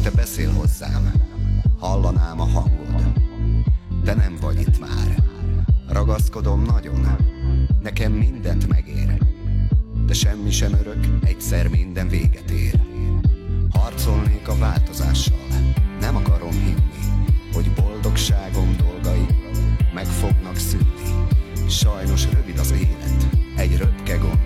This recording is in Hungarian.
szinte beszél hozzám, hallanám a hangod. De nem vagy itt már, ragaszkodom nagyon, nekem mindent megér. De semmi sem örök, egyszer minden véget ér. Harcolnék a változással, nem akarom hinni, hogy boldogságom dolgai meg fognak szűnni. Sajnos rövid az élet, egy röpke gond.